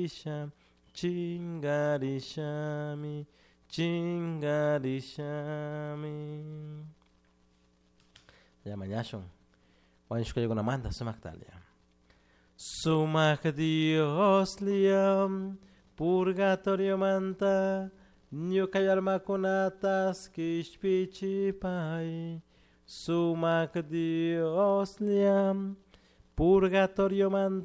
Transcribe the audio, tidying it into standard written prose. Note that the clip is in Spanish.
chingarisham, chingarishami, chingarishami. Ya mañashon. Wanshko yo con Amanda Sumaktalia. Sumak Dios liam, purgatorio manta, nyo kayarma kunatas kishpichi pai. Sumak Dios liam, purgatorio manta.